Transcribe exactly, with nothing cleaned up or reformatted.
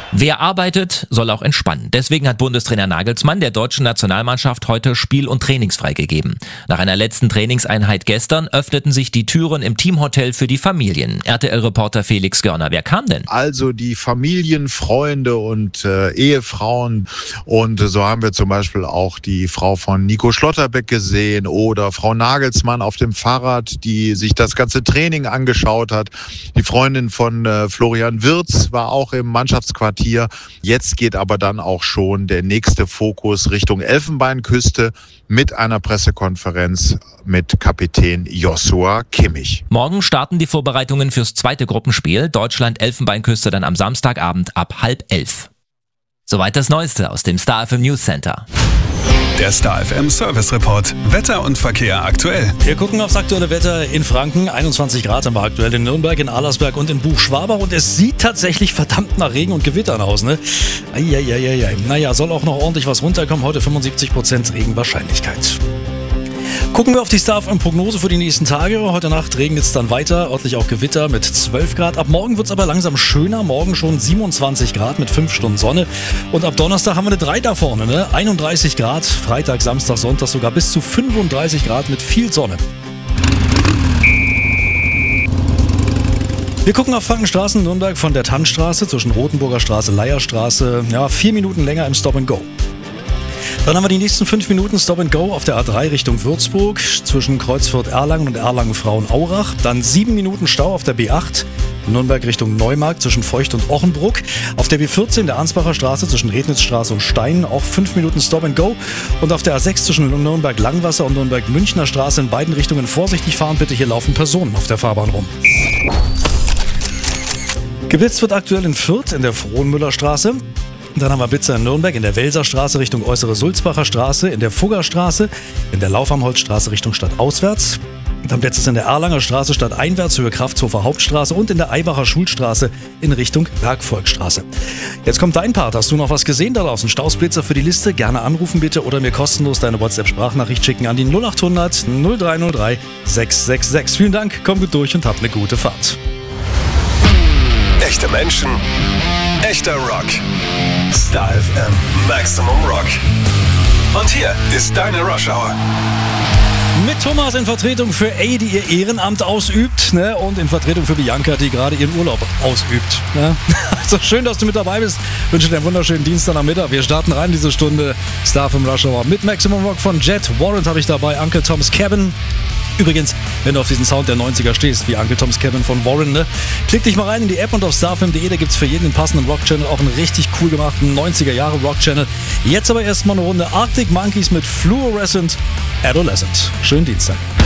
Wer arbeitet, soll auch entspannen. Deswegen hat Bundestrainer Nagelsmann der deutschen Nationalmannschaft heute spiel- und trainingsfrei gegeben. Nach einer letzten Trainingseinheit gestern öffneten sich die Türen im Teamhotel für die Familien. R T L-Reporter Felix Görner, wer kam denn? Also die Familien, Freunde und äh, Ehefrauen. Und so haben wir zum Beispiel auch die Frau von Nico Schlotterbeck gesehen oder Frau Nagelsmann auf dem Fahrrad, die sich das ganze Training angeschaut hat. Die Freundin von äh, Florian Wirtz war auch im Mannschaftsquartier. Jetzt geht aber dann auch schon der nächste Fokus Richtung Elfenbeinküste mit einer Pressekonferenz mit Kapitän Joshua Kimmich. Morgen starten die Vorbereitungen fürs zweite Gruppenspiel. Deutschland-Elfenbeinküste dann am Samstagabend ab halb elf. Soweit das Neueste aus dem Star F M News Center. Der Star F M Service Report. Wetter und Verkehr aktuell. Wir gucken aufs aktuelle Wetter in Franken. einundzwanzig Grad haben wir aktuell in Nürnberg, in Allersberg und in Buchschwabach. Und es sieht tatsächlich verdammt nach Regen und Gewittern aus, ne? Eieieiei. Naja, soll auch noch ordentlich was runterkommen. Heute fünfundsiebzig Prozent Regenwahrscheinlichkeit. Gucken wir auf die Star F M-Prognose für die nächsten Tage. Heute Nacht regnet es dann weiter, örtlich auch Gewitter mit zwölf Grad. Ab morgen wird es aber langsam schöner. Morgen schon siebenundzwanzig Grad mit fünf Stunden Sonne. Und ab Donnerstag haben wir eine drei da vorne, ne? einunddreißig Grad. Freitag, Samstag, Sonntag sogar bis zu fünfunddreißig Grad mit viel Sonne. Wir gucken auf Frankenstraßen, Nürnberg von der Tannstraße zwischen Rothenburger Straße, Leierstraße. Ja, vier Minuten länger im Stop and Go. Dann haben wir die nächsten fünf Minuten Stop and Go auf der A drei Richtung Würzburg zwischen Kreuzfurt-Erlangen und Erlangen-Frauenaurach. Dann sieben Minuten Stau auf der B acht Nürnberg Richtung Neumarkt zwischen Feucht und Ochenbruck. Auf der B vierzehn der Ansbacher Straße zwischen Rednitzstraße und Stein auch fünf Minuten Stop and Go. Und auf der A sechs zwischen Nürnberg-Langwasser und Nürnberg-Münchner Straße in beiden Richtungen vorsichtig fahren. Bitte, hier laufen Personen auf der Fahrbahn rum. Geblitzt wird aktuell in Fürth in der Frohnmüllerstraße. Dann haben wir Blitzer in Nürnberg in der Welserstraße Richtung Äußere Sulzbacher Straße, in der Fuggerstraße, in der Laufamholzstraße Richtung Stadtauswärts. Dann Blitz ist in der Erlanger Straße stadteinwärts, Höhe Kraftshofer Hauptstraße und in der Eibacher Schulstraße in Richtung Bergvolksstraße. Jetzt kommt dein Part. Hast du noch was gesehen da draußen? Stausblitzer für die Liste? Gerne anrufen bitte oder mir kostenlos deine WhatsApp-Sprachnachricht schicken an die null acht hundert null drei null drei sechs sechs sechs. Vielen Dank, komm gut durch und habt eine gute Fahrt. Echte Menschen, echter Rock. Star F M Maximum Rock. Und hier ist deine Rush Hour. Mit Thomas in Vertretung für A, die ihr Ehrenamt ausübt, ne? Und in Vertretung für Bianca, die gerade ihren Urlaub ausübt. Ne? Also schön, dass du mit dabei bist. Ich wünsche dir einen wunderschönen Dienstagnachmittag. Wir starten rein diese Stunde Star F M Rush Hour mit Maximum Rock von Jet. Warrant habe ich dabei, Uncle Tom's Cabin. Übrigens, wenn du auf diesen Sound der neunziger stehst, wie Uncle Tom's Cabin von Warren, ne? Klick dich mal rein in die App und auf starfm punkt de, da gibt's für jeden den passenden Rock-Channel auch einen richtig cool gemachten neunziger-Jahre-Rock-Channel. Jetzt aber erstmal eine Runde Arctic Monkeys mit Fluorescent Adolescent. Schönen Dienstag.